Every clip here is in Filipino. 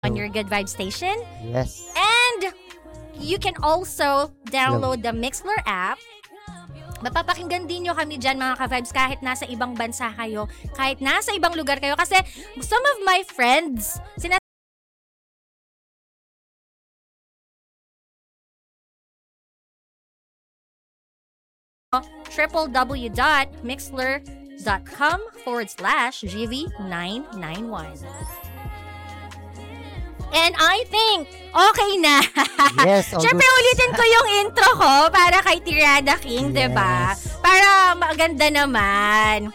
on your Good Vibe station. Yes. And you can also download the Mixlr app. Mapapakinggan din nyo kami dyan mga ka-vibes kahit nasa ibang bansa kayo, kahit nasa ibang lugar kayo. Kasi some of my friends, www.mixlr.com/GV991. And I think, okay na. Yes, all Siyempre, good. ulitin ko yung intro ko para kay Tirada King, Yes. diba? Para maganda naman.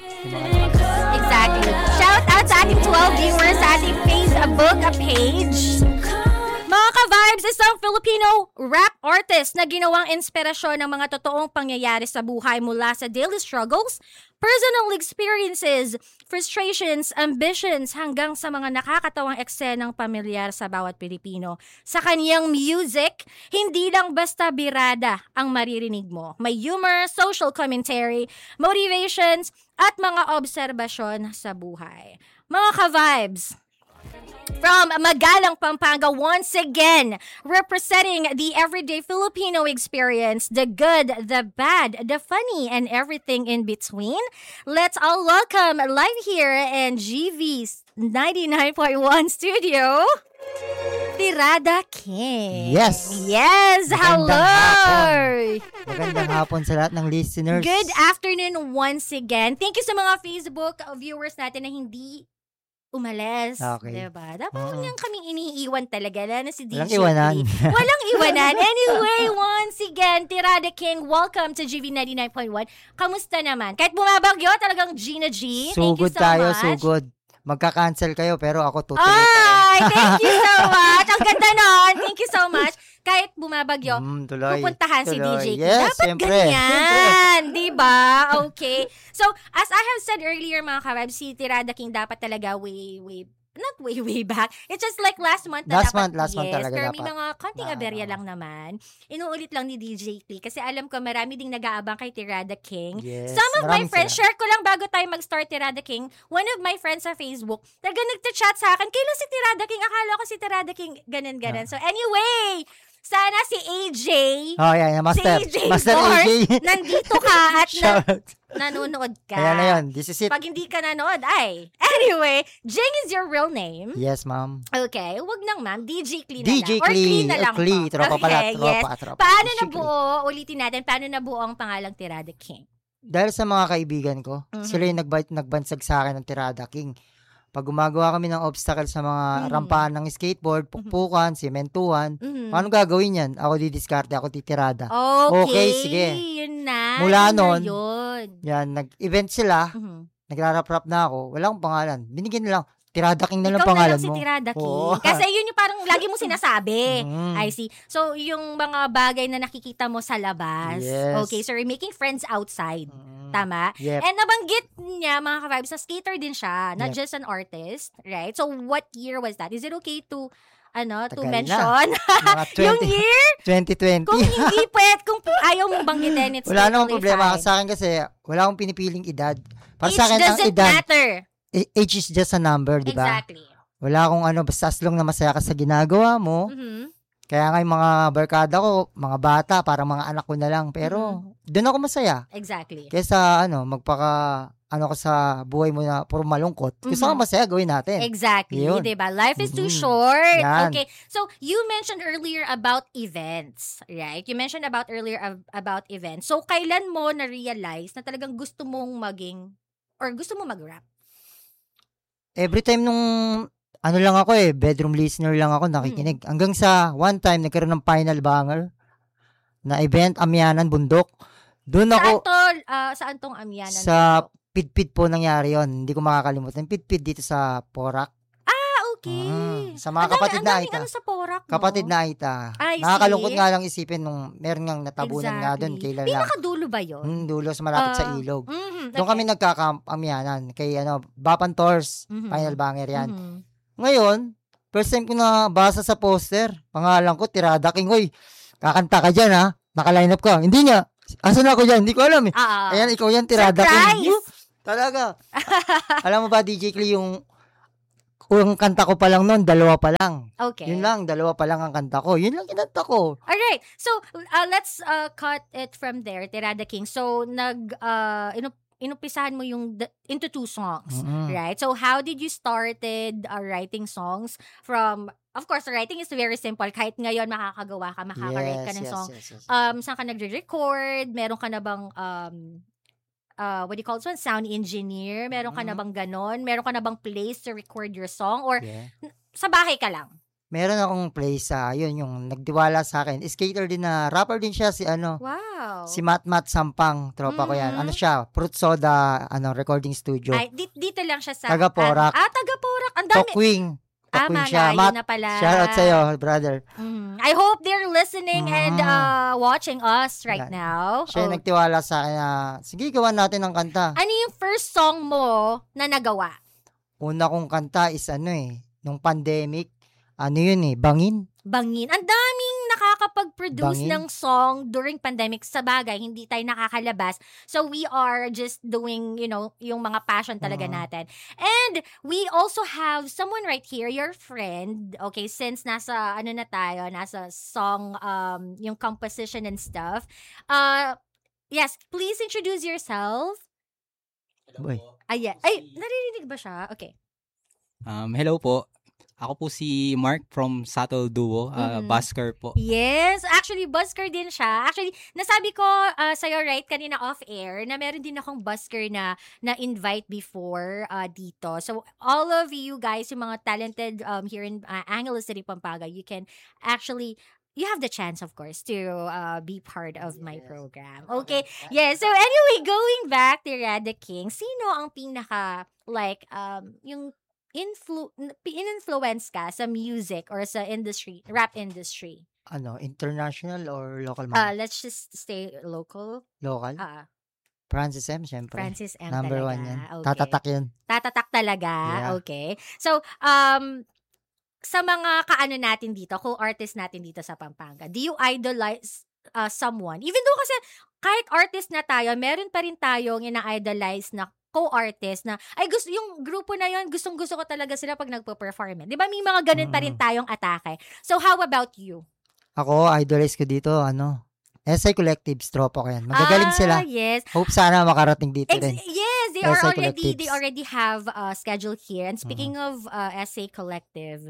Exactly. Shout out sa ating 12 viewers sa ating Facebook page. Mga ka-vibes, isang Filipino rap artist na ginawang inspirasyon ng mga totoong pangyayari sa buhay mula sa daily struggles, personal experiences, frustrations, ambitions, hanggang sa mga nakakatawang eksenang pamilyar sa bawat Pilipino. Sa kanyang music, hindi lang basta birada ang maririnig mo. May humor, social commentary, motivations, at mga obserbasyon sa buhay. Mga ka-vibes, from Magalang, Pampanga, once again, representing the everyday Filipino experience, the good, the bad, the funny, and everything in between. Let's all welcome live here in GV's 99.1 studio, Tirada King. Yes. Yes, Magandang hello. Magandang hapon sa lahat ng listeners. Good afternoon once again. Thank you sa mga Facebook viewers natin na hindi umalis. Okay. Diba? Dapat niyang kaming iniiwan talaga na si DJ. Walang iwanan. Walang iwanan. Anyway, once again, Tirada King, welcome to GV 99.1. Kamusta naman? Kahit bumabagyo, talagang Gina G. Thank you Sugod so tayo, much. sugod. Magka-cancel kayo pero ako tutuloy. Ay, thank you so much. Ang ganda nun. Thank you so much. Kahit bumabagyo, Tuloy. pupuntahan si Tuloy. DJ King. Yes, Dapat siyempre. ganyan. Diba? Okay. So, as I have said earlier, mga ka-vibes, si Tirada King dapat talaga not way back. It's just like last month na Last dapat. month talaga pero may dapat. mga konting aberya lang naman. Inuulit lang ni DJ Klee kasi alam ko marami ding nag-aabang kay Tirada King. Yes, Some of my maraming friends, salamat. share ko lang bago tayo mag-start Tirada King, one of my friends sa Facebook, talaga nagta-chat sa akin, kailan si Tirada King? Akala ko si Tirada King, ganun. So anyway, sana si AJ, Oh, yeah, Master. si AJ Master Bors, AJ. nandito ka at Shout. nanonood ka. Kaya na yun. This is it. Pag hindi ka nanood, ay. Anyway, Jing is your real name. Yes, ma'am. Okay, wag nang ma'am. DJ Klee na DJ lang. Or Klee na lang Klee. po. Tropa pala. Okay, yes. Tropa. Paano DJ Klee. nabuo, ulitin natin, paano nabuo ang pangalang Tirada King? Dahil sa mga kaibigan ko, Mhm. sila yung nagbansag sa akin ng Tirada King. Pag gumagawa kami ng obstacle sa mga rampahan ng skateboard, pukpukan, sementuhan, Mhm. paano gagawin yan? Ako didiskarte, ako titirada. Okay, Okay, sige. Yun na. Mula yun na nun, yun. Yan, nag-event sila, Mhm. nagrarap-rap na ako, wala akong pangalan. Binigyan na lang, Tirada King na lang Ikaw na pangalan lang si mo. Tirada King. Oo. Kasi yun yung parang lagi mo sinasabi. Mm. I see. So, yung mga bagay na nakikita mo sa labas. Yes. Okay, so you're making friends outside. Mm. Tama? Yep. And nabanggit niya, mga ka-vibes, na skater din siya. Not Yep. just an artist. Right? So, what year was that? Is it okay to Tagal na. mention? Mga Yung year? 2020. Kung hindi pwede, kung ayaw mong banggitin, it's Wala namang totally problema fine. sa akin kasi wala akong pinipiling edad. Para Age sa akin, ang doesn't edad, matter. age is just a number, di ba? Exactly. Wala akong basta as long na masaya ka sa ginagawa mo. Mhm. Kaya nga yung mga barkada ko, mga bata, parang mga anak ko na lang. Pero, doon ako masaya. Exactly. Kesa, ka sa buhay mo na puro malungkot. Gusto ko masaya, gawin natin. Exactly, Yun. diba? Life is too Mhm. short. Yan. Okay. So, you mentioned earlier about events, right? You mentioned earlier about events. So, kailan mo na-realize na talagang gusto mong gusto mo mag-rap? Every time nung, lang ako bedroom listener lang ako, nakikinig. Hanggang sa one time, nagkaroon ng final banger na event, Amyanan, Bundok. Doon ako, Saan tong amyanan? sa nito? Pidpid po nangyari yon. Hindi ko makakalimutan. Pidpid dito sa Porac. Okay. Sa mga kapatid na Aita. Ano sa Porac, no? Kapatid na Aita. I see. Nakakalungkot nga lang isipin nung meron ngang natabunan nga doon kay Lala. Pinakadulo ba yun? Dulo sa malapit sa ilog. Mhm, Doon kami nagka-camp Amyanan kay Bapan Tours. Mhm. Final banger yan. Mhm. Ngayon, first time ko nabasa sa poster, pangalan ko, Tirada King. Hoy, kakanta ka dyan ha? Naka-line up ka. Hindi nga. Asan ako dyan? Hindi ko alam eh. Ayan, ikaw yan, Tirada King. Surprise! Talaga. Alam mo ba, DJ Klee, yung Ang kanta ko pa lang noon, 2 pa lang. Okay. Yun lang, 2 pa lang ang kanta ko. Yun lang kinanta ko. Alright. So, let's cut it from there, Tirada King. So, inumpisahan mo yung into 2 songs, right? So, how did you started writing songs from, of course, writing is very simple. Kahit ngayon, makakagawa ka, makaka-write ka ng song. Yes. Saan ka nagre-record? Meron ka na bang, what do you call it? Sound engineer? Meron ka na bang ganon? Meron ka na bang place to record your song? Or sa bahay ka lang? Meron akong place yun yung nagtiwala sa akin. Skater din na, rapper din siya si Wow. si Mat Sampang, tropa ko yan. Ano siya, Fruit Soda, recording studio. Ay, dito lang siya sa... Taga-Porac. Taga-Porac. Ang dami. Tokwing siya. Malayo na pala. Shoutout sa'yo, brother. I hope they're listening and watching us right now. Siya nagtiwala sa akin na, sige, gawan natin ng kanta. Ano yung first song mo na nagawa? Una kong kanta is nung pandemic, Bangin. Bangin. Ang daming nakakapag-produce Bangin. ng song during pandemic. Sa bagay, hindi tayo nakakalabas. So, we are just doing, yung mga passion talaga natin. And we also have someone right here, your friend, okay, since nasa song, yung composition and stuff. Yes, please introduce yourself. Boy. Ay, naririnig ba siya? Okay. Hello po. Ako po si Mark from Subtle Duo, busker po. Yes, actually busker din siya. Actually, nasabi ko sa'yo right kanina off-air na meron din akong busker na invite before dito. So, all of you guys, yung mga talented here in Angeles City, Pampanga, you can actually... You have the chance, of course, to be part of my program. Okay? Yeah, so anyway, going back to Tirada King, sino ang pinaka, yung in-influence ka sa music or sa industry, rap industry? International or local man? Let's just stay local. Local? Francis M, syempre. Francis M Number talaga. 1 yan. Okay. Tatatak yun. Tatatak talaga. Yeah. Okay. So, sa mga natin dito, co-artist natin dito sa Pampanga, do you idolize someone? Even though kasi kahit artist na tayo, meron pa rin tayong ina-idolize na co-artist na, yung grupo na yun, gustong-gusto ko talaga sila pag nagpo-perform. Di ba may mga ganun pa rin tayong atake? So, how about you? Ako, idolize ko dito, SI Collectives, tropa ko yan. Magagaling sila. Yes. Hope sana makarating dito rin. Yes, they already have schedule here. And speaking of SA Collective,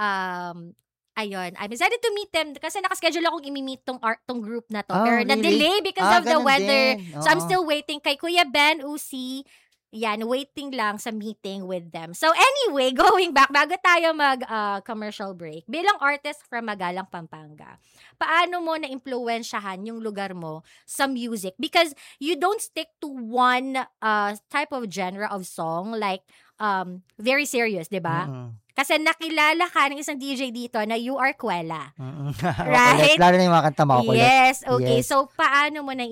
ayun, I'm excited to meet them kasi nakaschedule akong imi-meet tong group na to. Pero really? na-delay because of the ganun weather. din. So, I'm still waiting kay Kuya Ben Uzi. Yan, waiting lang sa meeting with them. So, anyway, going back, bago tayo mag-commercial break, bilang artist from Magalang, Pampanga, paano mo na-impluwensyahan yung lugar mo sa music? Because you don't stick to one type of genre of song, like, very serious, di ba? Kasi nakilala ka ng isang DJ dito na you are Kwela. Right? Lalo na yung mga kanta makukulit. Yes, okay. Yes. So, paano mo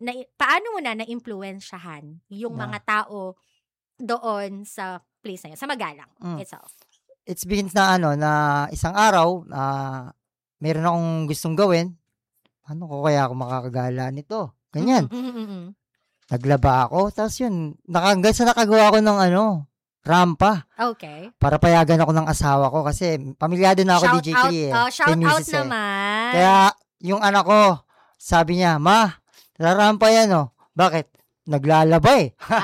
na-influensyahan yung mga tao doon sa place na yun, sa Magalang itself? It begins na isang araw, meron akong gustong gawin. Paano ko kaya ako makakagala nito? Ganyan. Naglaba ako, tapos yun, hanggang sa nakagawa ko ng rampa. Okay. Para payagan ako ng asawa ko kasi pamilyado na ako DJ Kri Shout out naman. Kaya yung anak ko, sabi niya, Ma, rarampa yan Bakit? Naglalaba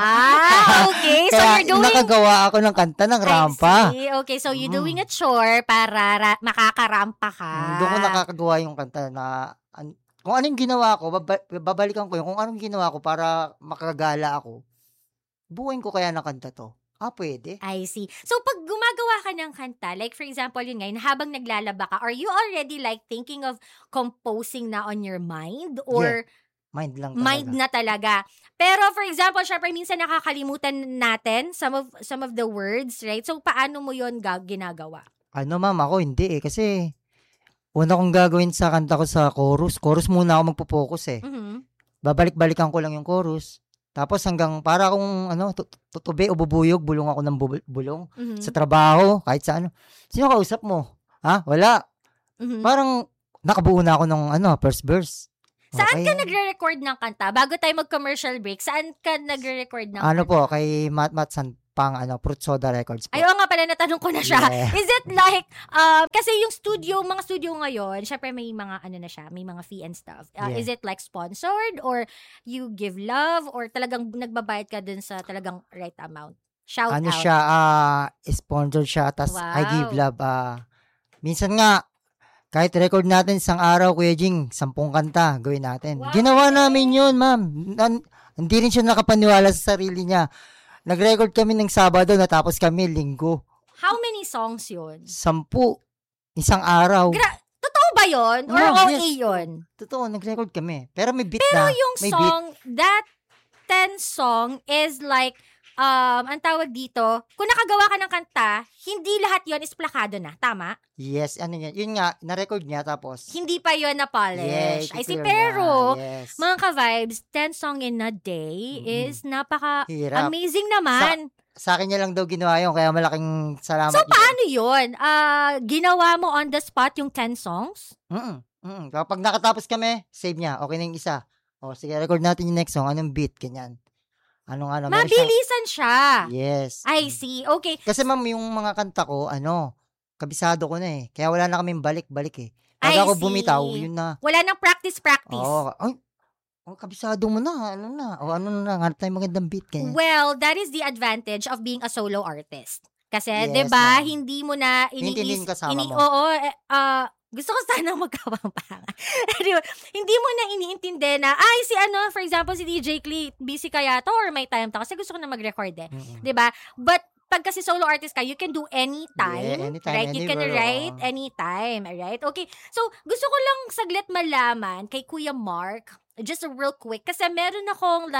okay. So Kaya you're doing... nakagawa ako ng kanta ng rampa. I see. Okay, so you're doing a chore para makakarampa ka. Doon ko nakakagawa yung kanta na kung anong ginawa ko, babalikan ko yung kung anong ginawa ko para makagala ako. Buuin ko kaya ng kanta to. Pwede. I see. So, pag gumagawa ka ng kanta, like for example, yun ngayon, habang naglalaba ka, are you already like thinking of composing na on your mind? Or mind lang talaga. Mind na talaga. Pero for example, syempre, minsan nakakalimutan natin some of the words, right? So, paano mo yun ginagawa? Ma'am, ako hindi Kasi, una kong gagawin sa kanta ko sa chorus. Chorus muna ako magpo-focus Babalik-balikan ko lang yung chorus. Tapos hanggang para akong tutubi o bubuyog, bulong ako ng bulong sa trabaho, kahit sa Sino kausap mo? Wala. Parang nakabuo na ako ng first verse. Saan ka nagre-record ng kanta? Bago tayo mag-commercial break, saan ka nagre-record ng kanta? Po, kay Mat Fruit Soda Records po. Ayaw nga pala, natanong ko na siya. Yeah. Is it like, kasi yung mga studio ngayon, syempre may mga, ano na siya, may mga fee and stuff. Yeah. Is it like sponsored or you give love or talagang nagbabayad ka dun sa talagang right amount? Shout Ano out. siya, sponsored siya, tas I give love. Minsan nga, kahit record natin isang araw, Kuya Jing, 10 kanta, gawin natin. Wow. Ginawa namin yun, ma'am. Hindi rin siya nakapaniwala sa sarili niya. Nag-record kami ng Sabado, natapos kami Linggo. How many songs yun? 10. Isang araw. Totoo ba yun? Or Yeah, OA yes. yun? Totoo, nag-record kami. Pero may beat Pero na. yung may song, that 10 song is like, ang tawag dito, kung nakagawa ka ng kanta, hindi lahat yon is plakado na. Tama? Yes, ano yan. Yun nga, na-record niya tapos. Hindi pa yon na polish. Yes, I see. clear Pero, niya. Yes. mga ka-vibes, 10 song in a day is Hirap. amazing naman. Sa akin niya lang daw ginawa yun, kaya malaking salamat. So, paano yun? Ginawa mo on the spot yung 10 songs? Kapag nakatapos kami, save niya. Okay na yung isa. O, sige, record natin yung next song. Anong beat? Ganyan. Meron siyang- Mabilisan siya. Yes. I see. Okay. Kasi ma'am, yung mga kanta ko, kabisado ko na eh. Kaya wala na kaming balik-balik eh. Pag I ako see. bumitaw, yun na. Wala nang practice. Oo. Kabisado mo na. Ano na. Hanap tayong magandang beat. Ganyan. Well, that is the advantage of being a solo artist. Kasi, Yes, 'di ba, ma'am. hindi mo na Intindihin kasama mo. Oo, gusto ko sana magkapampangan. Anyway, hindi mo na iniintindi na, for example, si DJ Clee, busy kaya to or may time to? Kasi gusto ko na mag-record eh. 'Di ba? But, pag kasi solo artist ka, you can do anytime. Yeah, anytime, right? You can anywhere, write anytime. Alright? Okay. So, gusto ko lang saglit malaman kay Kuya Mark, just real quick, kasi meron akong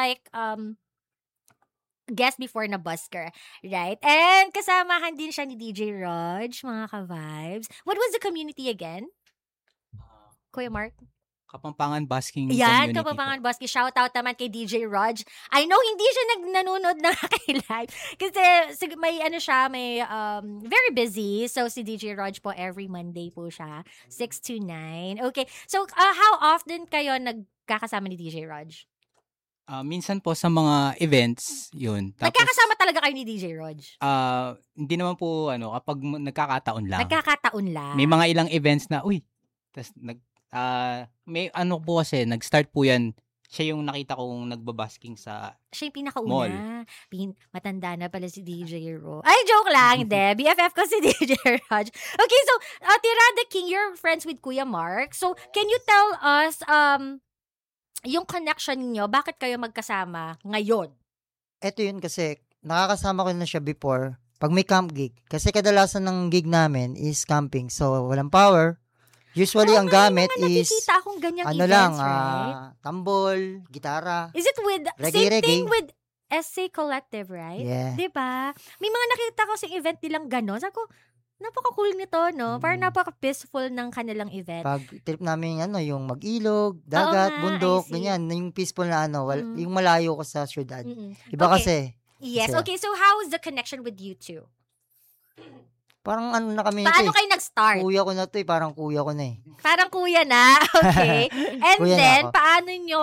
guest before na busker, right? And kasamahan din siya ni DJ Rog, mga ka-vibes. What was the community again? Kuya Mark? Kapampangan Basking Yan, Community Kapampangan po. Basking. Shout out naman kay DJ Rog. I know hindi siya nanonood ng kay live kasi may very busy. So si DJ Rog po every Monday po siya, 6 to 9. Okay. So how often kayo nagkakasama ni DJ Rog? Minsan po sa mga events, yun. Tapos, Nagkakasama talaga kayo ni DJ Rog? hindi naman po, kapag nagkakataon lang. Nagkakataon lang. May mga ilang events na, tas may po kasi, nag-start po yan, siya yung nakita kong nagbabasking sa Siya yung pinakauna. mall. Matanda na pala si DJ Ro. Ay, joke lang, hindi. BFF ko si DJ Rog. Okay, so, Tirada King, you're friends with Kuya Mark. So, can you tell us, yung connection niyo, bakit kayo magkasama ngayon? Ito yun kasi, nakakasama ko na siya before, pag may camp gig. Kasi kadalasan ng gig namin is camping. So, walang power. Usually, ang gamit is, nakikita akong ganyang events, right? tambol, gitara. Is it with, Reggae. same thing with SA Collective, right? Yeah. Diba? May mga nakita ko sa event nilang gano'n. Sabi ko, napaka-cool nito, no? Parang napaka-peaceful ng kanilang event. Pag trip namin, yung mag-ilog, dagat, nga, bundok, I see. ganyan. Yung peaceful na, yung malayo ko sa syudad. Mm-mm. Iba Okay. kasi, Yes. Kasi- Okay, so how is the connection with you two? parang na kami Paano ito eh. kayo nag-start? Kuya ko na to eh, parang kuya ko na eh. Parang kuya na. Okay. And Kuya na then, ako. paano nyo,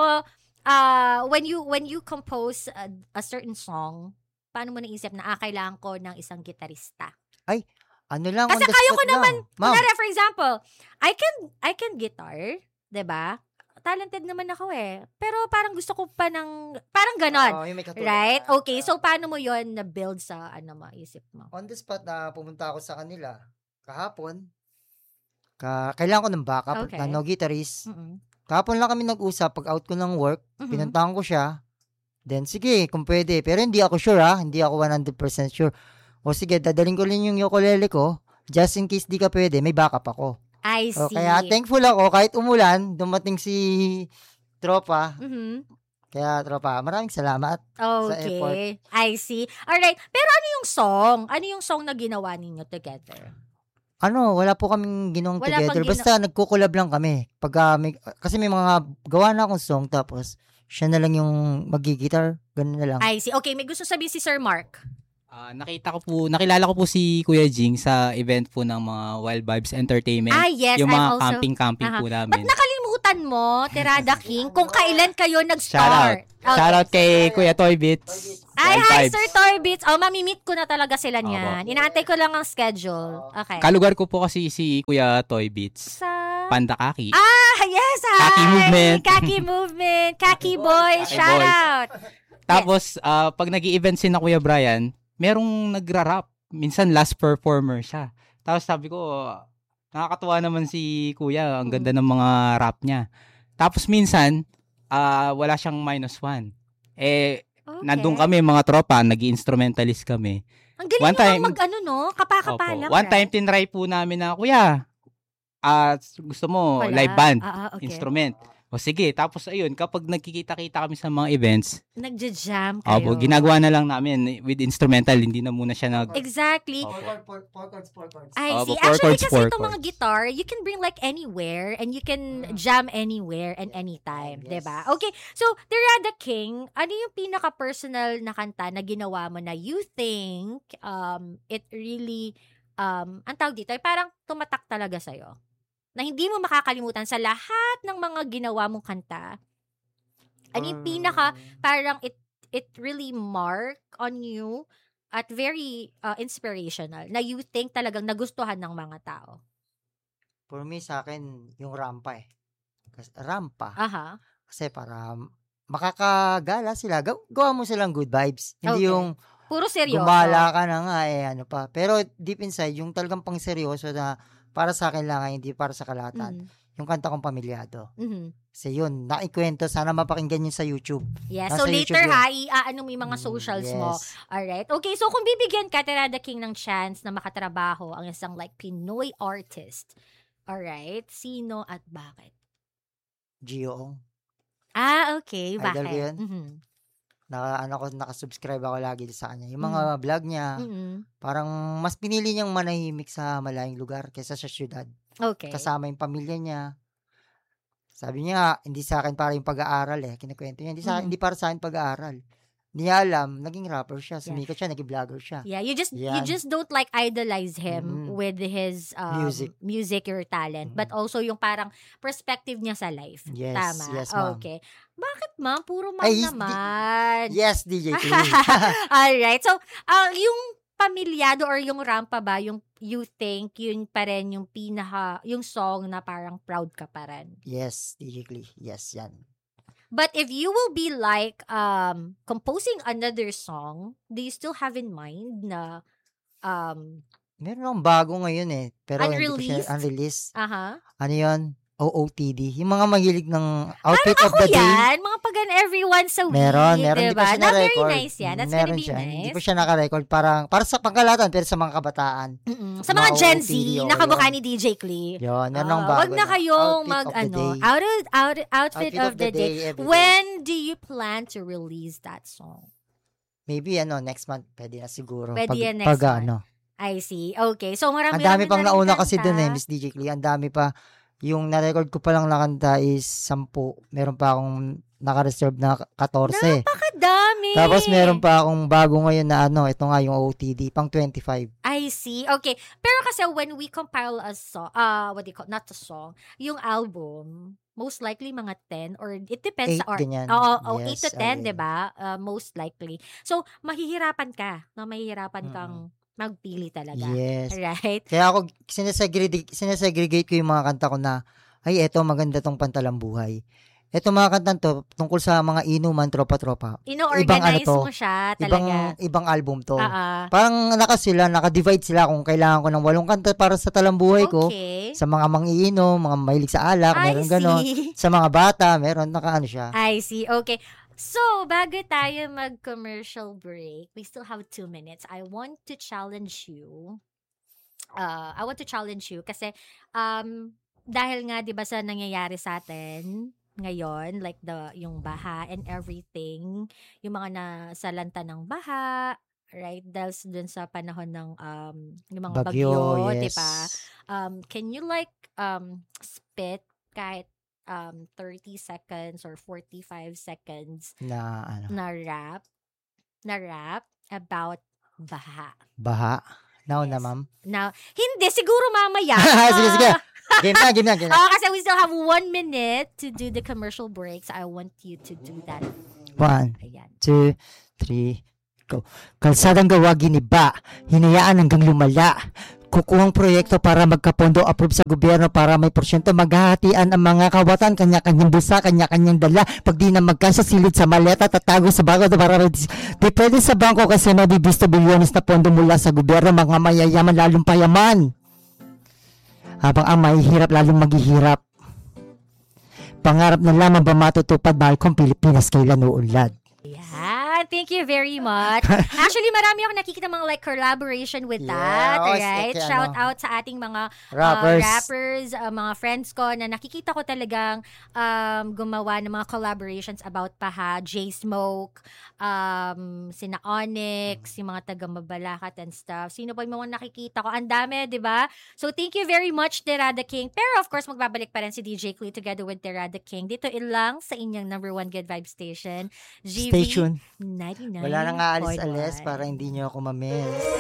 when you compose a certain song, paano mo naisip na, kailangan ko ng isang gitarista? Ano lang, Kasi on the kaya spot ko naman, lang. Ma'am, kunwari, for example, I can guitar, 'di ba? Talented naman ako eh. Pero parang gusto ko pa parang ganon. yung may katulad Right? na- Okay, so paano mo yon na-build sa maisip mo? on the spot na pumunta ako sa kanila kahapon. Kailangan ko ng backup Okay. na no guitarist. Mm-mm. Kahapon lang kami nag-usap pag out ko ng work. Mhm. Pinuntahan ko siya. Then sige, kung pwede. Pero hindi ako sure Hindi ako 100% sure. O sige, dadaling ko rin yung ukulele ko. Just in case di ka pwede, may backup ako. I see. O, kaya thankful ako kahit umulan, dumating si Tropa. Mhm. Kaya Tropa, maraming salamat. effort. Okay. I see. Alright. Pero ano yung song? Ano yung song na ginawa ninyo together? Wala po kaming ginawang Wala pang together. Basta nagko-collab lang kami. Kasi may mga gawa na akong song tapos siya na lang yung magigitar. Ganun na lang. I see. Okay, may gusto sabihin si Sir Mark. Nakilala ko po si Kuya Jing sa event po ng mga Wild Vibes Entertainment. Yes, yung I'm mga also... camping Aha. po Ba't namin. nakalimutan ingatan mo, Tirada King, kung kailan kayo nag-start. Shoutout kay Kuya Toy Beats. Ay, Vibe hi, Vibes. Sir Torbits. Mamimit ko na talaga sila niyan. Inaantay ko lang ang schedule. Okay. Kalugar ko po kasi si Kuya Toy Beats. Sa... Panda Kaki. Yes, hi! Kaki Movement. Kaki Movement. Kaki Boys. Kaki Shout Boys. out. Tapos, pag nag-i-event si na Kuya Brian, merong nagra-rap. Minsan, last performer siya. Tapos sabi ko, nakakatuwa naman si Kuya. Ang ganda ng mga rap niya. Tapos minsan, wala siyang -1. Okay. Nandun kami, mga tropa, nag-instrumentalist kami. Ang galing One mo time- mag-ano, no? Kapaka-pa lang. One time, tinry po namin na, Kuya, gusto mo, Wala. live band, Okay. instrument. O sige, tapos ayun, kapag nagkikita-kita kami sa mga events, Nagja-jam kayo. ginagawa na lang namin with instrumental, hindi na muna siya Exactly. Four chords. I Opo, see. four Actually, chords, kasi four itong mga chords. guitar, you can bring like anywhere and you can jam anywhere and anytime. Yes. Diba? Okay. So, Tirada King, ano yung pinaka-personal na kanta na ginawa mo na you think it really, ang tawag dito, ay parang tumatak talaga sa'yo? Na hindi mo makakalimutan sa lahat ng mga ginawa mong kanta. Ano yung pinaka, parang it really mark on you at very inspirational na you think talagang nagustuhan ng mga tao. For me, sa akin, yung rampa eh. Rampa. Aha. Kasi para makakagala sila, gawa mo silang good vibes. Hindi Okay. yung Puro seryoso. gumala ka na nga ano pa. Pero deep inside, yung talagang pang seryoso na para sa akin lang, hindi para sa kalahatan. Yung kanta kong Pamilyado. Mhm. Kasi yun, naikwento, sana mapakinggan yun sa YouTube. Yes. Nasa So YouTube later yun. iaano mo yung mga socials mo. Yes. Alright. Okay, so kung bibigyan ka, Tirada King, ng chance na makatrabaho ang isang like Pinoy artist, alright, sino at bakit? Gio. Okay. Idol Bakit? ko yun. Mhm. Nakasubscribe ako lagi sa kanya. Yung mga vlog niya, Mhm. parang mas pinili niyang manahimik sa malayong lugar kaysa sa syudad. Okay. Kasama yung pamilya niya. Sabi niya, hindi sa akin para yung pag-aaral eh. Kinikwento niya, hindi para sa akin pag-aaral. Hindi niya alam, naging rapper siya, sumikat siya, naging vlogger siya. Yeah, you Yan. just don't like idolize him with his music or talent, but also yung parang perspective niya sa life. Yes, Tama. yes, ma'am. Okay. Bakit ma'am? Puro ma'am Ay, naman. Yes, DJ Clee. Alright. So, yung Pamilyado or yung Rampa ba, yung you think yun pa rin yung yung song na parang proud ka pa rin? Yes, DJ Clee. Yes, yan. But if you will be like composing another song, do you still have in mind na Meron akong bago ngayon eh. Pero hindi ko siya Unreleased? unreleased. aha. Ano yun? OOTD. Yung mga mahilig ng outfit of Ako the day. yan, mga pagan every once a week. Meron. Hindi diba? pa siya Not very na-record. nice yan. That's Meron gonna be siya. nice. Hindi pa siya naka-record. Para sa pangkalatan, pero sa mga kabataan. Mm-mm. Sa mga Gen Z, OOTD, nakamukha yun. ni DJ Clee. Yun, meron akong bago. Wag na kayong outfit of the day. every day. When do you plan to release that song? Maybe next month. Pwede na siguro. Pwede yan next month. I see. Okay. So, Ang dami pang na rin nauna kasi kanta. dun Miss DJ Clee. Ang dami pa. Yung na-record ko pa lang na kanta is 10. Meron pa akong naka-reserve na 14. Napakadami. Tapos meron pa akong bago ngayon na ito nga yung OOTD, pang 25. I see. Okay. Pero kasi when we compile a song, what do you call, not a song, yung album, most likely mga 10 or it depends 8 or ganyan. Oo, Yes, 8 to 10, ayun. 'di ba? Most likely. So, mahihirapan ka. Mahihirapan kang magpili talaga. Yes. Right? Kaya ako, sinesegregate ko yung mga kanta ko na, ay, eto, maganda tong Pantalang Buhay. Eto mga kantang to, tungkol sa mga inuman, tropa-tropa. Ino-organize to. mo siya talaga. Ibang album to. Ah, Parang naka-divide sila kung kailangan ko ng 8 kanta para sa talambuhay ko. okay. Sa mga mangiinom, mga mahilig sa alak, I meron ganon. see. Sa mga bata, meron siya. I see. Okay. So, bago tayo mag-commercial break, we still have 2 minutes. I want to challenge you. Kasi dahil nga 'di ba sa nangyayari sa atin ngayon, like yung baha and everything, yung mga nasalanta ng baha, right? Dahil dun sa panahon ng yung mga bagyo, Yes. 'di ba? Can you like spit kahit 30 seconds or 45 seconds Na na rap about baha. baha. Now na, Yes. ma'am. Now, hindi siguro mamaya. Sige. Game na. Kasi we still have 1 minute to do the commercial break. So I want you to do that. 1, Ayan. 2, 3, go. Kalsadang gawa giniba, hinayaan hanggang lumala. Kukuhang proyekto para magkapondo, approve sa gobyerno para may porsyento, maghahatian ang mga kawatan, kanya-kanyang bulsa, kanya-kanyang dala. Pag di na magkasya, silid sa maleta, tatago sa bangko para di pwede sa bangko kasi mabibisto bilyones na pondo mula sa gobyerno, mga mayayaman lalong payaman. Habang ang mahihirap lalong maghihirap. Pangarap na lamang ba matutupad, mahal kong Pilipinas kailan uunlad. Yeah, thank you very much. Actually, marami akong nakikita mga like collaboration with that, Yes, right? okay, Shout out sa ating mga Rappers. mga friends ko na nakikita ko talagang gumawa ng mga collaborations about Paha, J-Smoke, sina Onyx, yung mga taga Mabalacat and stuff. Sino pa yung mga nakikita ko? Ang dami, di ba? So, thank you very much, Terada King. Pero, of course, magbabalik pa rin si DJ Clee together with Terada King. Dito ilang sa inyong number 1 Good Vibe Station. Stay tuned. 99. Wala nang aalis-alis para hindi nyo ako mamiss.